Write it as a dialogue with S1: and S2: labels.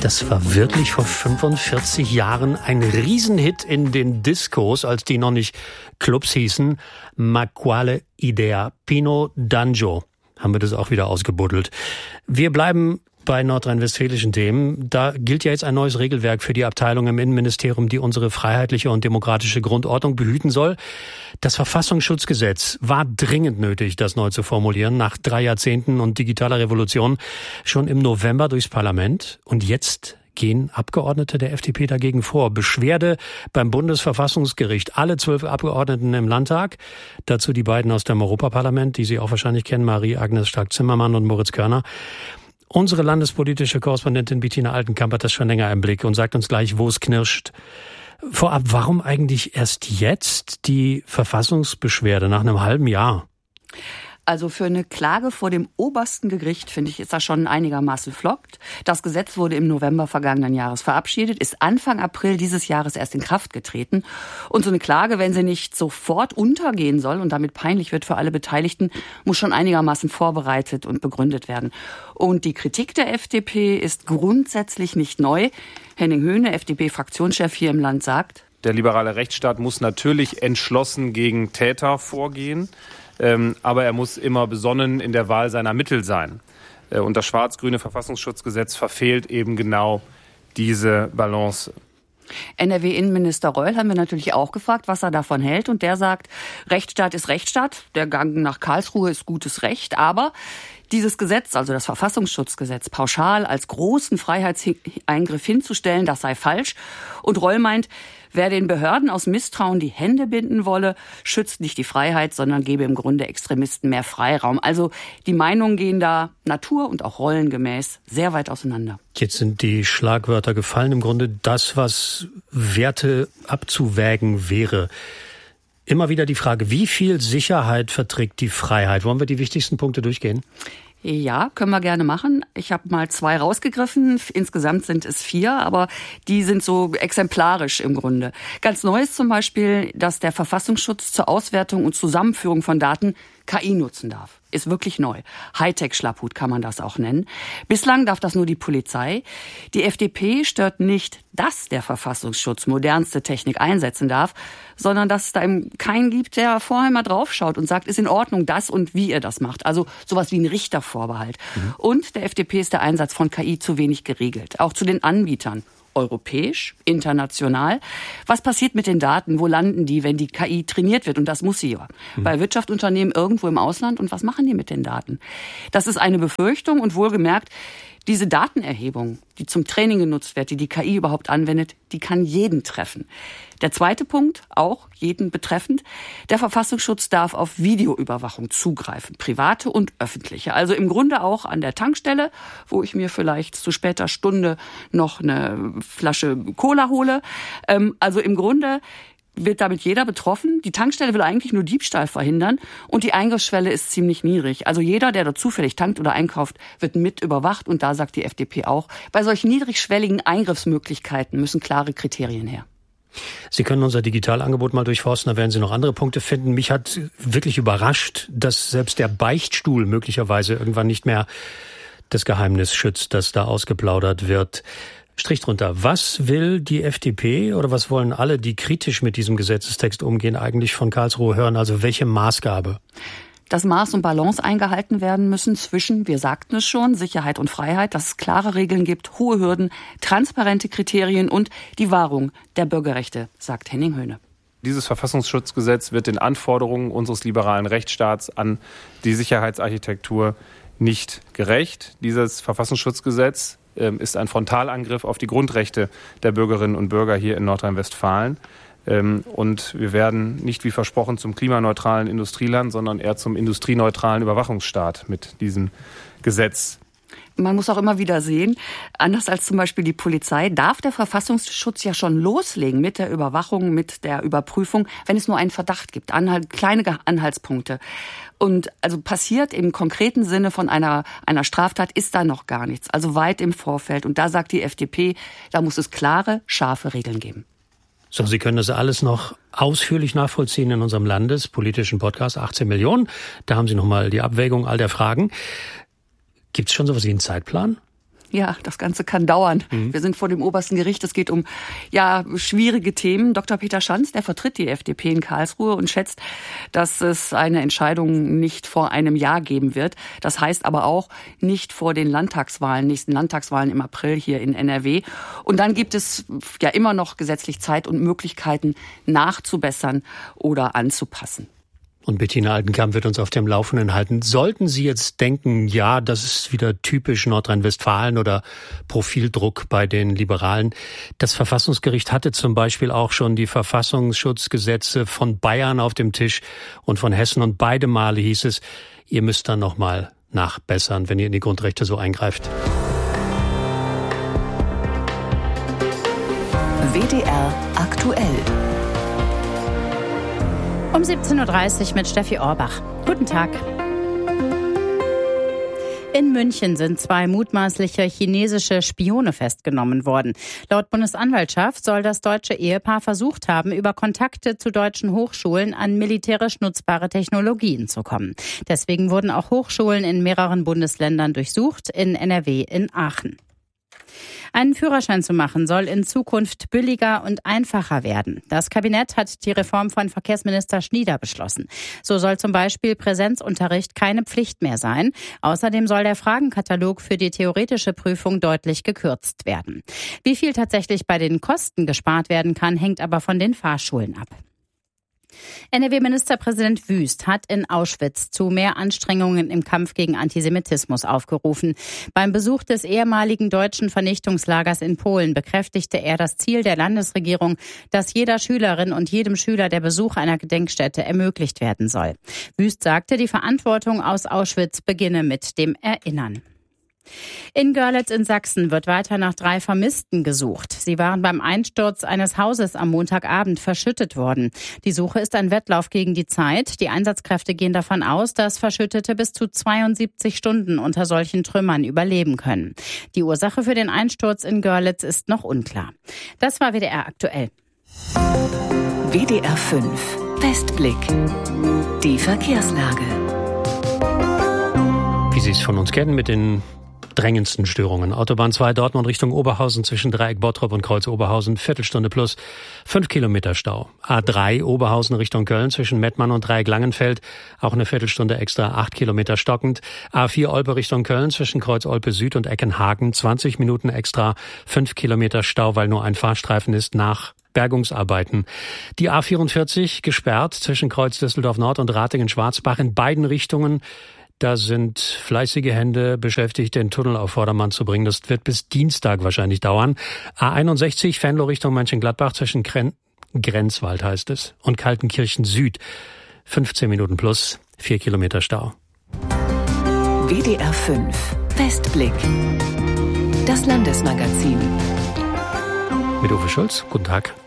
S1: Das war wirklich vor 45 Jahren ein Riesenhit in den Diskos, als die noch nicht Clubs hießen. Ma quale idea, Pino D'Angio. Haben wir das auch wieder ausgebuddelt. Wir bleiben bei nordrhein-westfälischen Themen. Da gilt ja jetzt ein neues Regelwerk für die Abteilung im Innenministerium, die unsere freiheitliche und demokratische Grundordnung behüten soll. Das Verfassungsschutzgesetz war dringend nötig, das neu zu formulieren, nach 3 Jahrzehnten und digitaler Revolution, schon im November durchs Parlament. Und jetzt gehen Abgeordnete der FDP dagegen vor. Beschwerde beim Bundesverfassungsgericht. Alle 12 Abgeordneten im Landtag. Dazu die beiden aus dem Europaparlament, die Sie auch wahrscheinlich kennen, Marie-Agnes Strack-Zimmermann und Moritz Körner. Unsere landespolitische Korrespondentin Bettina Altenkamp hat das schon länger im Blick und sagt uns gleich, wo es knirscht. Vorab, warum eigentlich erst jetzt die Verfassungsbeschwerde nach einem halben Jahr?
S2: Also für eine Klage vor dem obersten Gericht, finde ich, ist das schon einigermaßen flott. Das Gesetz wurde im November vergangenen Jahres verabschiedet, ist Anfang April dieses Jahres erst in Kraft getreten. Und so eine Klage, wenn sie nicht sofort untergehen soll und damit peinlich wird für alle Beteiligten, muss schon einigermaßen vorbereitet und begründet werden. Und die Kritik der FDP ist grundsätzlich nicht neu. Henning Höhne, FDP-Fraktionschef hier im Land, sagt:
S3: Der liberale Rechtsstaat muss natürlich entschlossen gegen Täter vorgehen. Aber er muss immer besonnen in der Wahl seiner Mittel sein. Und das schwarz-grüne Verfassungsschutzgesetz verfehlt eben genau diese Balance.
S2: NRW-Innenminister Reul haben wir natürlich auch gefragt, was er davon hält. Und der sagt, Rechtsstaat ist Rechtsstaat, der Gang nach Karlsruhe ist gutes Recht. Aber dieses Gesetz, also das Verfassungsschutzgesetz, pauschal als großen Freiheitseingriff hinzustellen, das sei falsch. Und Reul meint, wer den Behörden aus Misstrauen die Hände binden wolle, schützt nicht die Freiheit, sondern gebe im Grunde Extremisten mehr Freiraum. Also die Meinungen gehen da natur- und auch rollengemäß sehr weit auseinander.
S1: Jetzt sind die Schlagwörter gefallen. Im Grunde das, was Werte abzuwägen wäre. Immer wieder die Frage, wie viel Sicherheit verträgt die Freiheit? Wollen wir die wichtigsten Punkte durchgehen?
S2: Ja, können wir gerne machen. Ich habe mal 2 rausgegriffen. Insgesamt sind es 4, aber die sind so exemplarisch im Grunde. Ganz neu ist zum Beispiel, dass der Verfassungsschutz zur Auswertung und Zusammenführung von Daten KI nutzen darf. Ist wirklich neu. Hightech-Schlapphut kann man das auch nennen. Bislang darf das nur die Polizei. Die FDP stört nicht, dass der Verfassungsschutz modernste Technik einsetzen darf, sondern dass es da eben keinen gibt, der vorher mal draufschaut und sagt, ist in Ordnung das und wie ihr das macht. Also sowas wie ein Richtervorbehalt. Und der FDP ist der Einsatz von KI zu wenig geregelt. Auch zu den Anbietern. Europäisch, international. Was passiert mit den Daten? Wo landen die, wenn die KI trainiert wird? Und das muss sie ja. Bei Wirtschaftsunternehmen irgendwo im Ausland. Und was machen die mit den Daten? Das ist eine Befürchtung und wohlgemerkt, diese Datenerhebung, die zum Training genutzt wird, die KI überhaupt anwendet, die kann jeden treffen. Der zweite Punkt, auch jeden betreffend, der Verfassungsschutz darf auf Videoüberwachung zugreifen, private und öffentliche. Also im Grunde auch an der Tankstelle, wo ich mir vielleicht zu später Stunde noch eine Flasche Cola hole. Also im Grunde wird damit jeder betroffen. Die Tankstelle will eigentlich nur Diebstahl verhindern und die Eingriffsschwelle ist ziemlich niedrig. Also jeder, der da zufällig tankt oder einkauft, wird mit überwacht und da sagt die FDP auch, bei solchen niedrigschwelligen Eingriffsmöglichkeiten müssen klare Kriterien her.
S1: Sie können unser Digitalangebot mal durchforsten, da werden Sie noch andere Punkte finden. Mich hat wirklich überrascht, dass selbst der Beichtstuhl möglicherweise irgendwann nicht mehr das Geheimnis schützt, das da ausgeplaudert wird. Strich drunter. Was will die FDP oder was wollen alle, die kritisch mit diesem Gesetzestext umgehen, eigentlich von Karlsruhe hören? Also welche Maßgabe?
S2: Dass Maß und Balance eingehalten werden müssen zwischen, wir sagten es schon, Sicherheit und Freiheit, dass es klare Regeln gibt, hohe Hürden, transparente Kriterien und die Wahrung der Bürgerrechte, sagt Henning Höhne.
S3: Dieses Verfassungsschutzgesetz wird den Anforderungen unseres liberalen Rechtsstaats an die Sicherheitsarchitektur nicht gerecht. Dieses Verfassungsschutzgesetz ist ein Frontalangriff auf die Grundrechte der Bürgerinnen und Bürger hier in Nordrhein-Westfalen. Und wir werden nicht wie versprochen zum klimaneutralen Industrieland, sondern eher zum industrieneutralen Überwachungsstaat mit diesem Gesetz.
S2: Man muss auch immer wieder sehen, anders als zum Beispiel die Polizei, darf der Verfassungsschutz ja schon loslegen mit der Überwachung, mit der Überprüfung, wenn es nur einen Verdacht gibt, kleine Anhaltspunkte. Und also passiert im konkreten Sinne von einer Straftat ist da noch gar nichts, also weit im Vorfeld. Und da sagt die FDP, da muss es klare, scharfe Regeln geben.
S1: So, Sie können das alles noch ausführlich nachvollziehen in unserem landespolitischen Podcast 18 Millionen. Da haben Sie nochmal die Abwägung all der Fragen. Gibt es schon sowas wie einen Zeitplan?
S2: Ja, das Ganze kann dauern. Wir sind vor dem obersten Gericht. Es geht um schwierige Themen. Dr. Peter Schanz, der vertritt die FDP in Karlsruhe und schätzt, dass es eine Entscheidung nicht vor einem Jahr geben wird. Das heißt aber auch nicht vor den nächsten Landtagswahlen im April hier in NRW. Und dann gibt es ja immer noch gesetzlich Zeit und Möglichkeiten nachzubessern oder anzupassen.
S1: Und Bettina Altenkamp wird uns auf dem Laufenden halten. Sollten Sie jetzt denken, ja, das ist wieder typisch Nordrhein-Westfalen oder Profildruck bei den Liberalen. Das Verfassungsgericht hatte zum Beispiel auch schon die Verfassungsschutzgesetze von Bayern auf dem Tisch und von Hessen. Und beide Male hieß es, ihr müsst dann nochmal nachbessern, wenn ihr in die Grundrechte so eingreift.
S4: WDR aktuell.
S5: Um 17.30 Uhr mit Steffi Orbach. Guten Tag. In München sind 2 mutmaßliche chinesische Spione festgenommen worden. Laut Bundesanwaltschaft soll das deutsche Ehepaar versucht haben, über Kontakte zu deutschen Hochschulen an militärisch nutzbare Technologien zu kommen. Deswegen wurden auch Hochschulen in mehreren Bundesländern durchsucht, in NRW in Aachen. Einen Führerschein zu machen soll in Zukunft billiger und einfacher werden. Das Kabinett hat die Reform von Verkehrsminister Schnieder beschlossen. So soll zum Beispiel Präsenzunterricht keine Pflicht mehr sein. Außerdem soll der Fragenkatalog für die theoretische Prüfung deutlich gekürzt werden. Wie viel tatsächlich bei den Kosten gespart werden kann, hängt aber von den Fahrschulen ab. NRW-Ministerpräsident Wüst hat in Auschwitz zu mehr Anstrengungen im Kampf gegen Antisemitismus aufgerufen. Beim Besuch des ehemaligen deutschen Vernichtungslagers in Polen bekräftigte er das Ziel der Landesregierung, dass jeder Schülerin und jedem Schüler der Besuch einer Gedenkstätte ermöglicht werden soll. Wüst sagte, die Verantwortung aus Auschwitz beginne mit dem Erinnern. In Görlitz in Sachsen wird weiter nach 3 Vermissten gesucht. Sie waren beim Einsturz eines Hauses am Montagabend verschüttet worden. Die Suche ist ein Wettlauf gegen die Zeit. Die Einsatzkräfte gehen davon aus, dass Verschüttete bis zu 72 Stunden unter solchen Trümmern überleben können. Die Ursache für den Einsturz in Görlitz ist noch unklar. Das war WDR aktuell.
S4: WDR 5 Westblick. Die Verkehrslage.
S1: Wie Sie es von uns kennen mit den drängendsten Störungen. Autobahn 2 Dortmund Richtung Oberhausen zwischen Dreieck Bottrop und Kreuz Oberhausen, Viertelstunde plus, 5 Kilometer Stau. A3 Oberhausen Richtung Köln zwischen Mettmann und Dreieck Langenfeld, auch eine Viertelstunde extra, 8 Kilometer stockend. A4 Olpe Richtung Köln zwischen Kreuz Olpe Süd und Eckenhagen, 20 Minuten extra, 5 Kilometer Stau, weil nur ein Fahrstreifen ist nach Bergungsarbeiten. Die A44 gesperrt zwischen Kreuz Düsseldorf Nord und Ratingen-Schwarzbach in beiden Richtungen. Da sind fleißige Hände beschäftigt, den Tunnel auf Vordermann zu bringen. Das wird bis Dienstag wahrscheinlich dauern. A61 Venlo Richtung Mönchengladbach zwischen Grenzwald heißt es und Kaltenkirchen Süd. 15 Minuten plus, 4 Kilometer Stau.
S4: WDR 5 Westblick. Das Landesmagazin.
S1: Mit Uwe Schulz. Guten Tag.